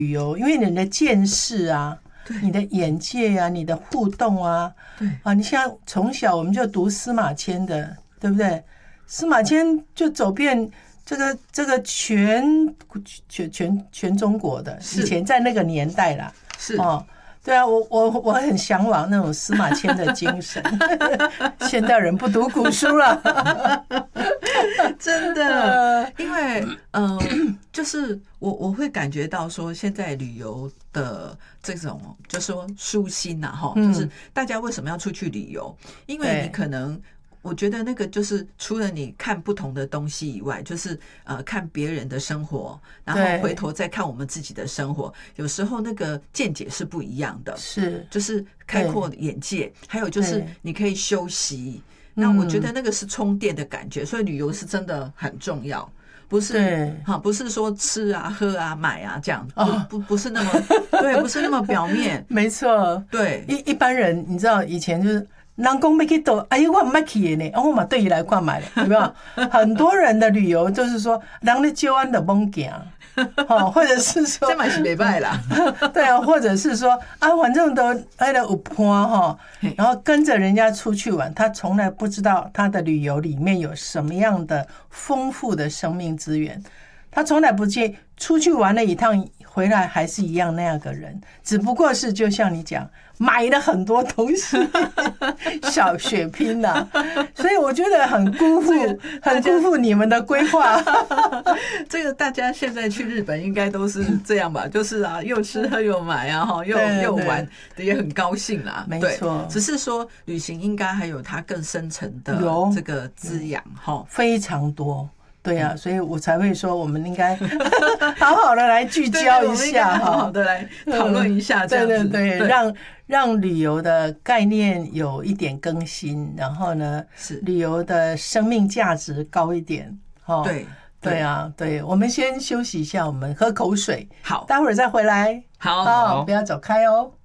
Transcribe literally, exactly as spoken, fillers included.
旅游，因为你的见识啊，你的眼界啊，你的互动啊， 对啊，你像从小我们就读司马迁的，对不对？司马迁就走遍这个这个全全全全中国的，以前在那个年代啦， 是哦。对啊，我我我很向往那种司马迁的精神。现代人不读古书了， 真的，因为呃，就是我我会感觉到说，现在旅游的这种，就是说舒心呐，哈，就是大家为什么要出去旅游？因为你可能。我觉得那个就是除了你看不同的东西以外，就是呃看别人的生活，然后回头再看我们自己的生活，有时候那个见解是不一样的， 是就是开阔眼界，还有就是你可以休息。那我觉得那个是充电的感觉，所以旅游是真的很重要。不是哈，不是说吃啊、喝啊、买啊这样，不不不是那么对，不是那么表面。 没错， 对一一般人，你知道以前就是。人讲要去倒，哎呀，我没去的呢，我嘛对伊来看买了，有没有？很多人的旅游就是说，人咧招安就懵行，哦，或者是说， 这嘛是没败啦， 对啊，或者是说啊，反正都哎了有坡哈，然后跟着人家出去玩，他从来不知道他的旅游里面有什么样的丰富的生命资源，他从来不介出去玩了一趟回来还是一样那样个人，只不过是就像你讲。买了很多东西，小血拼呐、啊，所以我觉得很辜负，很辜负你们的规划。 这个大家现在去日本应该都是这样吧？就是啊，又吃喝又买啊，哈，又又玩，也很高兴啦。 没错， 只是说旅行应该还有它更深层的这个滋养哈， 非常多。对啊，所以我才会说，我们应该好好的来聚焦一下， 好好的来讨论一下，这样子， 对对对，让让旅游的概念有一点更新，然后呢，是旅游的生命价值高一点，哦， 对对啊，对，我们先休息一下，我们喝口水， 好， 待会儿再回来， 好， 不要走开哦。